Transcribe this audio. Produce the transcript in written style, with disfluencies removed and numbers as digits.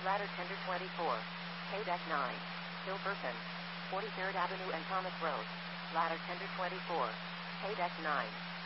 Ladder Tender 24. K-Deck 9. Hilferton. 43rd Avenue and Thomas Road. Ladder Tender 24. K-Deck 9.